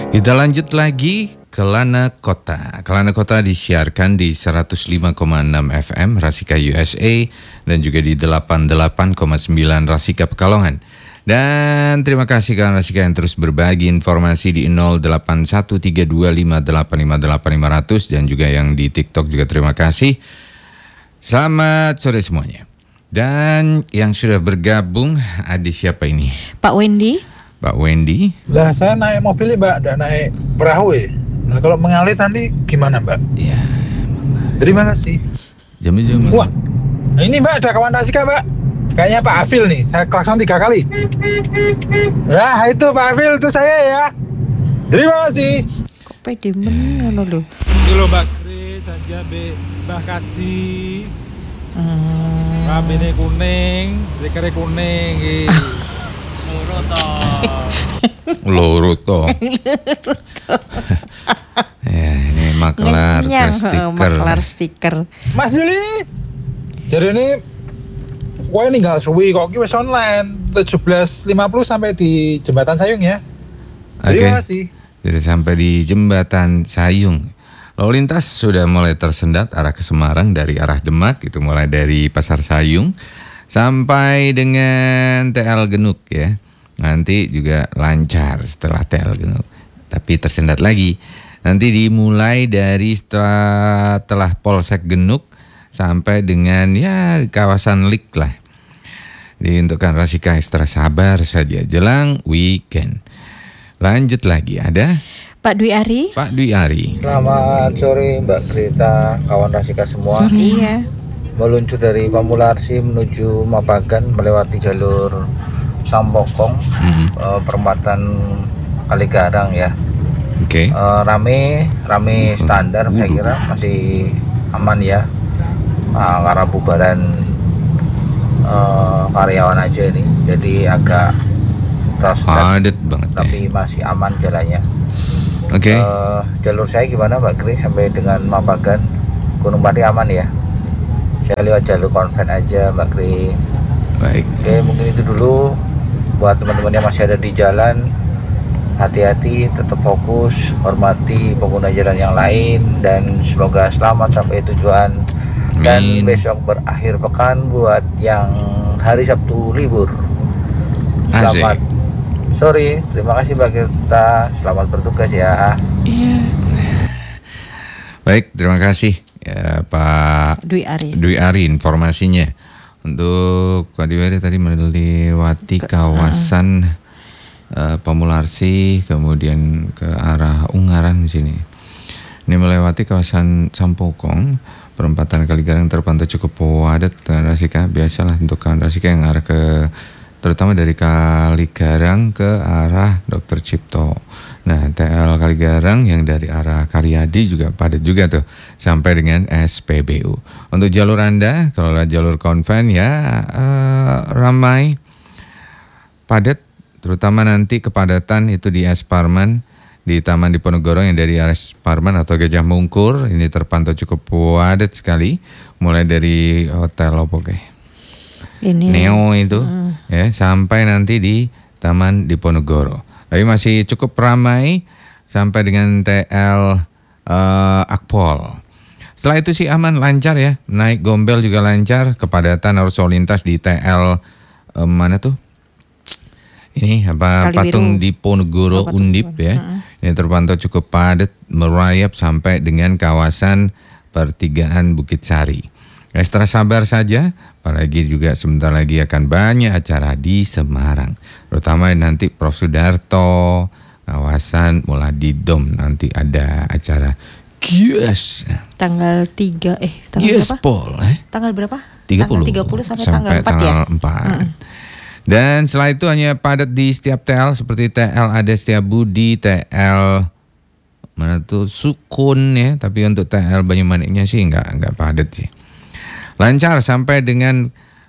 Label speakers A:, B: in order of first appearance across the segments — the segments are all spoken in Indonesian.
A: Kita lanjut lagi. Kelana Kota. Kelana Kota disiarkan di 105,6 FM Rasika USA dan juga di 88,9 Rasika Pekalongan. Dan terima kasih kawan Rasika yang terus berbagi informasi di 081325885800 dan juga yang di TikTok juga terima kasih. Selamat sore semuanya. Dan yang sudah bergabung ada siapa ini?
B: Pak Wendy.
A: Pak Wendy.
C: Lah saya naik mobil Mbak, tidak naik perahu ya. Nah kalau mengalir nanti gimana Mbak?
A: Ya.
C: Terima kasih.
A: Jam-jam.
C: Wah, nah ini Mbak ada kawan Rasika Mbak. Kayaknya Pak Afil nih, saya klakson 3 kali. Nah itu Pak Afil itu saya ya. Terima kasih.
B: Kok pede men ngono lho.
D: Iki lho Mbak Kris, saja Mbah Kaji. Rambine kuning, sikere kuning iki.
A: Loro toh. Ya, ini maklar stiker.
B: Maklar stiker.
C: Mas Yuli. Jadi ini wah ini nggak suwi kok, wis online 17.50 sampai di Jembatan Sayung ya. Terima kasih.
A: Jadi sampai di Jembatan Sayung. Lalu lintas sudah mulai tersendat arah ke Semarang dari arah Demak, itu mulai dari Pasar Sayung sampai dengan TL Genuk ya. Nanti juga lancar setelah TL Genuk. Tapi tersendat lagi. Nanti dimulai dari setelah Polsek Genuk sampai dengan ya kawasan Lik lah. Diuntukkan Rasika ekstra sabar saja jelang weekend. Lanjut lagi ada
B: Pak Dwi Ari.
A: Pak Dwi Ari.
E: Selamat sore Mbak Grita, kawan Rasika semua.
B: Iya.
E: Meluncur dari Pamularsi menuju Mapagan melewati jalur Sampokong, perempatan Kaligarang ya.
A: Oke.
E: Rame standar, saya kira masih aman ya. Karena bubaran karyawan aja ini, jadi agak
A: padat banget.
E: Tapi masih aman jalannya.
A: Oke.
E: Jalur saya gimana Mbak Kris sampai dengan Mapagan, Gunung Pati aman ya? Saya lewat jalur konven aja Mbak Kris.
A: Baik.
E: Oke, mungkin itu dulu. Buat teman-teman yang masih ada di jalan, hati-hati, tetap fokus, hormati pengguna jalan yang lain, dan semoga selamat sampai tujuan. Dan besok berakhir pekan buat yang hari Sabtu libur. Selamat sore, terima kasih Mbak Gerta, selamat bertugas ya.
B: Iya.
A: Baik, terima kasih ya Pak
B: Dwi Ari.
A: Dwi Ari informasinya. Untuk Pak Dwi Ari tadi melewati kawasan Pamularsi, kemudian ke arah Ungaran di sini. Ini melewati kawasan Sampokong, perempatan Kaligarang terpantau cukup padat dengan Rasika. Biasalah untuk kawan Rasika yang arah ke, terutama dari Kaligarang ke arah Dr. Cipto. Nah, TL Kaligarang yang dari arah Karyadi juga padat juga tuh sampai dengan SPBU. Untuk jalur Anda, kalau jalur konven ya ramai, padat, terutama nanti kepadatan itu di S Parman, di Taman Diponegoro yang dari arah Parman atau Gajah Mungkur, ini terpantau cukup padat sekali, mulai dari Hotel Opoke.
B: Ini
A: Neo itu ya sampai nanti di Taman Diponegoro. Tapi masih cukup ramai sampai dengan TL Akpol. Setelah itu sih aman, lancar ya. Naik Gombel juga lancar. Kepadatan arus lalu lintas di TL mana tuh? Ini apa?
B: Kalibiru.
A: Patung Diponegoro Undip ya. Ini terpantau cukup padat merayap sampai dengan kawasan pertigaan Bukit Sari. Ekstra sabar saja, apalagi juga sebentar lagi akan banyak acara di Semarang. Terutama nanti Prof. Sudarto, kawasan Muladidom nanti ada acara Kies.
B: tanggal 3 tanggal
A: Kies
B: berapa?
A: Pol.
B: Tanggal berapa?
A: 30.
B: Tanggal 30 sampai tanggal 4 ya.
A: 4. Dan setelah itu hanya padat di setiap TL seperti TL ada Setiabudi, TL mana tuh Sukun ya, tapi untuk TL Banyumaniknya sih enggak padat sih. Lancar sampai dengan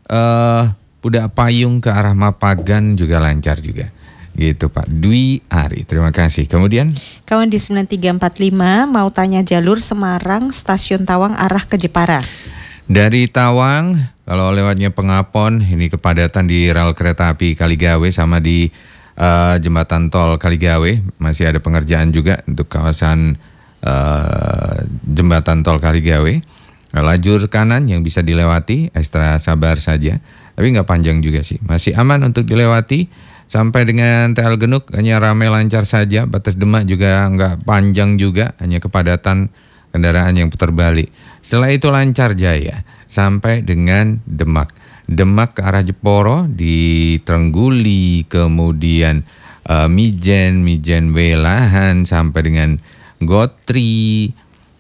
A: Pudak Payung ke arah Mapagan juga lancar juga. Gitu Pak Dwi Ari, terima kasih. Kemudian
B: Kawan di 9345 mau tanya jalur Semarang Stasiun Tawang arah ke Jepara.
A: dari Tawang kalau lewatnya Pengapon, ini kepadatan di rel kereta api Kaligawe sama di jembatan tol Kaligawe, masih ada pengerjaan juga untuk kawasan jembatan tol Kaligawe. Lajur kanan yang bisa dilewati, ekstra sabar saja, tapi nggak panjang juga sih, masih aman untuk dilewati. Sampai dengan TL Genuk hanya ramai lancar saja, batas Demak juga nggak panjang juga, hanya kepadatan kendaraan yang putar balik. Setelah itu lancar jaya sampai dengan Demak. Demak ke arah Jeporo di Trengguli, kemudian Mijen Welahan sampai dengan Gotri,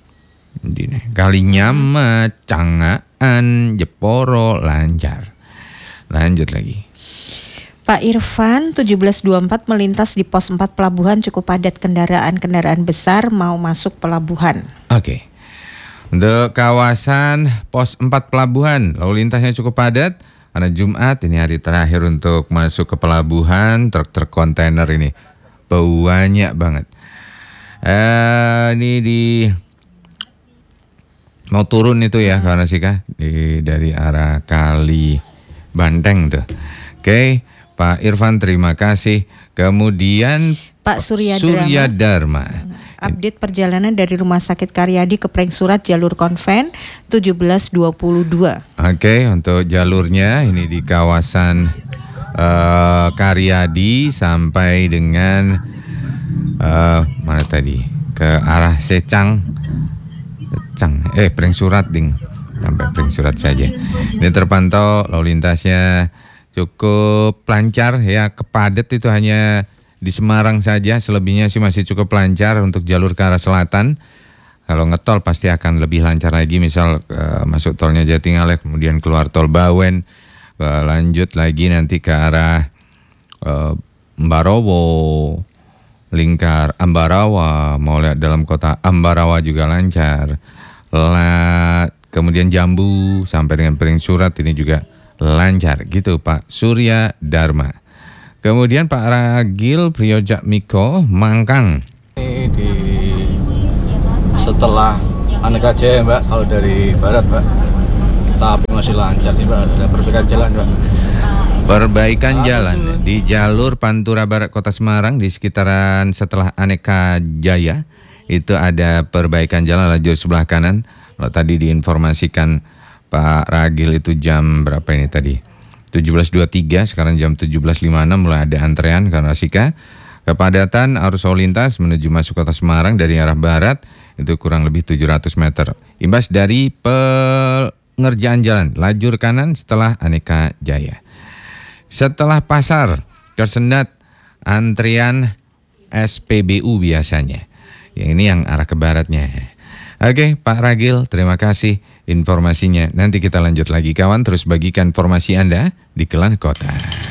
A: Kalinyamat, Cangaan, Jeporo lancar. Lanjut lagi.
B: Pak Irfan 1724 melintas di pos 4 pelabuhan cukup padat kendaraan besar mau masuk pelabuhan.
A: Oke. Untuk kawasan pos 4 pelabuhan lalu lintasnya cukup padat karena Jumat ini hari terakhir untuk masuk ke pelabuhan. Truk-truk kontainer ini banyak banget. Ini mau turun itu ya karena sih kah dari arah Kali Banteng tuh. Oke. Pak Irfan terima kasih. Kemudian
B: Pak Surya
A: Dharma.
B: Update perjalanan dari Rumah Sakit Karyadi ke Prengsurat jalur konven 1722.
A: Oke, untuk jalurnya ini di kawasan Karyadi sampai dengan mana tadi? Ke arah Prengsurat ding. Sampai Prengsurat saja. Ini terpantau lalu lintasnya cukup lancar ya, kepadat itu hanya di Semarang saja, selebihnya sih masih cukup lancar untuk jalur ke arah selatan. Kalau ngetol pasti akan lebih lancar lagi, misal masuk tolnya Jatingalek, kemudian keluar tol Bawen, lanjut lagi nanti ke arah Ambarawa, lingkar Ambarawa, mau lihat dalam kota Ambarawa juga lancar. Kemudian Jambu sampai dengan Prengsurat ini juga lancar gitu Pak Surya Dharma. Kemudian Pak Ragil Priojak Miko Mangkang.
F: Ini setelah Aneka Jaya Mbak, kalau dari barat Mbak, tapi masih lancar sih Mbak, ada perbaikan jalan Mbak.
A: Perbaikan jalan di jalur Pantura Barat Kota Semarang di sekitaran setelah Aneka Jaya itu ada perbaikan jalan lajur sebelah kanan. Kalau tadi diinformasikan Pak Ragil itu jam berapa ini tadi? 17.23, sekarang jam 17.56 mulai ada antrean karena Sika. Kepadatan arus lalu lintas menuju masuk kota Semarang dari arah barat itu kurang lebih 700 meter. Imbas dari pengerjaan jalan lajur kanan setelah Aneka Jaya. Setelah pasar tersendat antrian SPBU biasanya. Yang ini yang arah ke baratnya. Oke, Pak Ragil, terima kasih informasinya. Nanti kita lanjut lagi kawan, terus bagikan informasi Anda di Kelan Kota.